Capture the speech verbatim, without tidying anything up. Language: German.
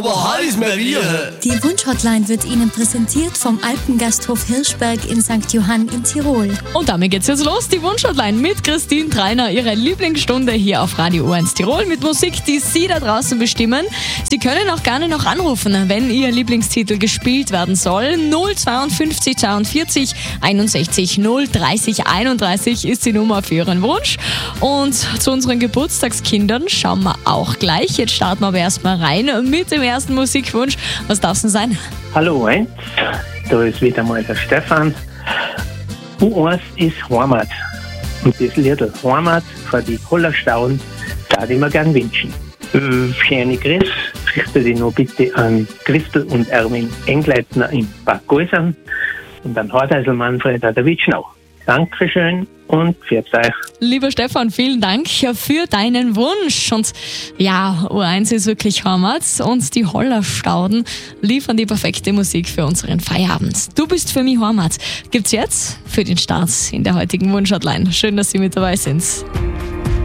aber hart ist mir wie. Die Wunschhotline wird Ihnen präsentiert vom Alpengasthof Hirschberg in Sankt Johann in Tirol. Und damit geht's jetzt los, die Wunschhotline mit Christine Treiner, ihre Lieblingsstunde hier auf Radio O eins Tirol mit Musik, die Sie da draußen bestimmen. Sie können auch gerne noch anrufen, wenn Ihr Lieblingstitel gespielt werden soll. null zweiundfünfzig zweiundvierzig einundsechzig null dreißig einunddreißig ist die Nummer für Ihren Wunsch. Und zu unseren Geburtstagskindern schauen wir auch gleich. Jetzt starten wir aber erstmal rein mit dem ersten Musikwunsch. Was darf es denn sein? Hallo eins, da ist wieder mal der Stefan. U eins ist Heimat. Und das Lied Heimat von die Hollerstauden darf ich mir gern wünschen. Äh, schöne Grüße richte ich noch bitte an Christel und Erwin Engleitner in Bad Gäusern und an Hardeisel Manfred an der Witschnau. Dankeschön und pfiat euch. Lieber Stefan, vielen Dank für deinen Wunsch. Und ja, U eins ist wirklich Heimat und die Hollerstauden liefern die perfekte Musik für unseren Feierabend. Du bist für mich Heimat. Gibt's jetzt für den Start in der heutigen Wunschhotline. Schön, dass Sie mit dabei sind.